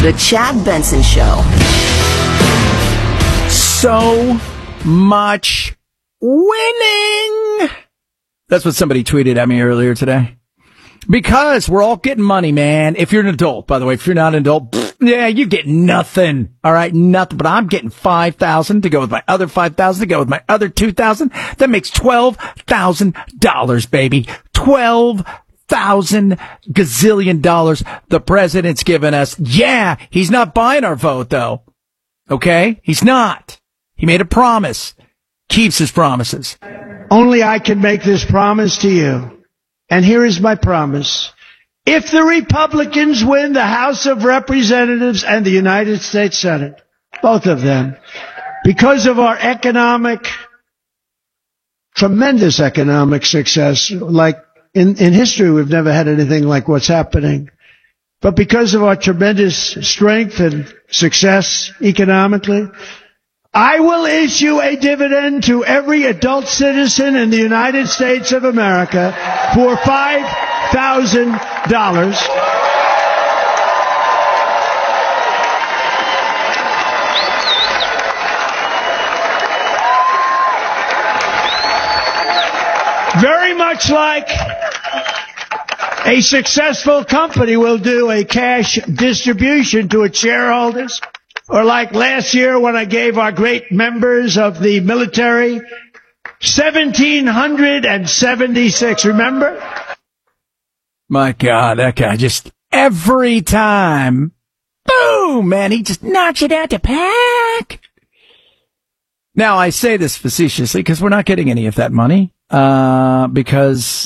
The Chad Benson Show. So much winning. That's what somebody tweeted at me earlier today. Because we're all getting money, man. If you're an adult, by the way, if you're not an adult, yeah, you get nothing. All right, nothing. But I'm getting $5,000 to go with my other $5,000 to go with my other $2,000. That makes $12,000, baby. $12,000 the president's given us. Yeah, he's not buying our vote, though. Okay? He's not. He made a promise. Keeps his promises. Only I can make this promise to you. And here is my promise. If the Republicans win the House of Representatives and the United States Senate, both of them, because of our tremendous economic success, like in history, we've never had anything like what's happening. But because of our tremendous strength and success economically, I will issue a dividend to every adult citizen in the United States of America for $5,000. Very much like a successful company will do a cash distribution to its shareholders. Or like last year when I gave our great members of the military 1,776, remember? My God, that guy just every time, boom, man, he just knocks it out the park. Now, I say this facetiously because we're not getting any of that money, because